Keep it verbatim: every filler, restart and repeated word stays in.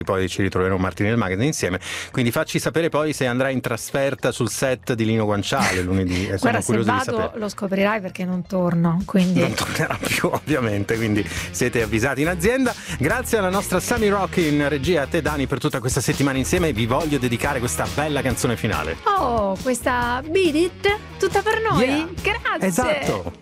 poi ci ritroveremo Martini del Magazine insieme, quindi facci sapere poi se andrai in trasferta sul set di Lino Guanciale lunedì. Sono Guarda, curioso se di vado sapere. lo scoprirai perché non torno, quindi Non tornerà più ovviamente, quindi siete avvisati in azienda. Grazie alla nostra Sammy Rock in regia, a te Dani per tutta questa settimana insieme. Vi voglio dedicare questa bella canzone finale. oh, questa Beat It tutta per noi. Yeah. Grazie. Esatto.